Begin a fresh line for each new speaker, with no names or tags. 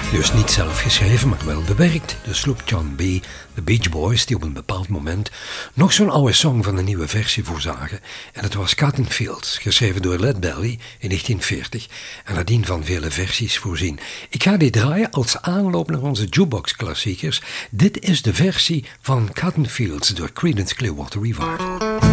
Dus niet zelf geschreven, maar wel bewerkt. Dus sloeg John B., de Beach Boys, die op een bepaald moment nog zo'n oude song van een nieuwe versie voorzagen. En het was Cotton Fields, geschreven door Lead Belly in 1940 en nadien van vele versies voorzien. Ik ga die draaien als aanloop naar onze jukebox-klassiekers. Dit is de versie van Cotton Fields door Creedence Clearwater Revival.